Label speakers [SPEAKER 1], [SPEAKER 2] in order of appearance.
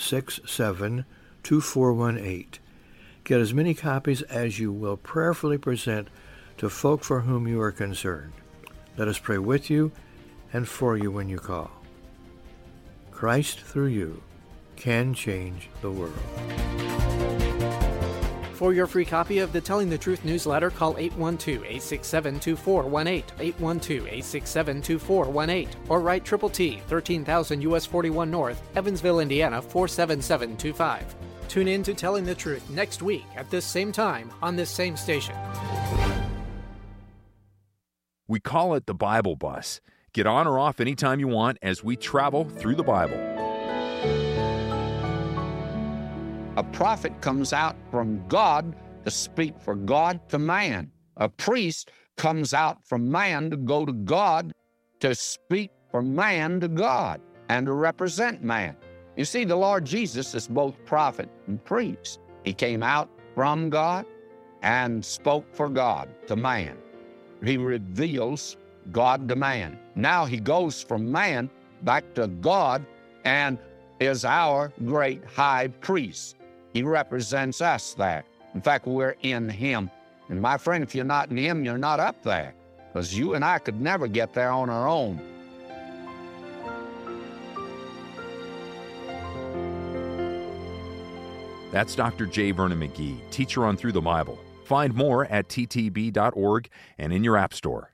[SPEAKER 1] 866-767-2418. Get as many copies as you will prayerfully present to folk for whom you are concerned. Let us pray with you and for you when you call. Christ, through you, can change the world.
[SPEAKER 2] For your free copy of the Telling the Truth newsletter, call 812-867-2418, 812-867-2418, or write Triple T, 13,000 U.S. 41 North, Evansville, Indiana, 47725. Tune in to Telling the Truth next week at this same time on this same station.
[SPEAKER 3] We call it the Bible Bus. Get on or off anytime you want as we travel through the Bible.
[SPEAKER 4] A prophet comes out from God to speak for God to man. A priest comes out from man to go to God to speak for man to God and to represent man. You see, the Lord Jesus is both prophet and priest. He came out from God and spoke for God to man. He reveals God to man. Now he goes from man back to God and is our great high priest. He represents us there. In fact, we're in him. And my friend, if you're not in him, you're not up there, because you and I could never get there on our own.
[SPEAKER 3] That's Dr. J. Vernon McGee, teacher on Through the Bible. Find more at ttb.org and in your app store.